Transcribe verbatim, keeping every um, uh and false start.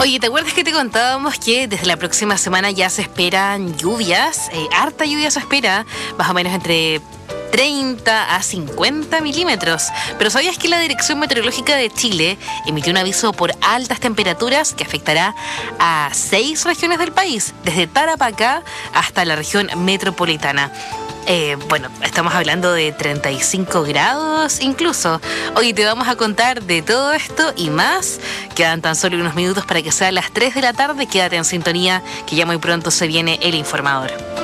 Oye, ¿te acuerdas que te contábamos que desde la próxima semana ya se esperan lluvias? Eh, harta lluvia se espera, más o menos entre treinta a cincuenta milímetros. Pero ¿sabías que la Dirección Meteorológica de Chile emitió un aviso por altas temperaturas que afectará a seis regiones del país, desde Tarapacá hasta la región metropolitana? Eh, bueno, estamos hablando de treinta y cinco grados incluso. Hoy te vamos a contar de todo esto y más. Quedan tan solo unos minutos para que sean las tres de la tarde. Quédate en sintonía, que ya muy pronto se viene el informador.